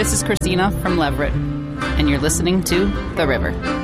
This is Christina from Leverett, and you're listening to The River.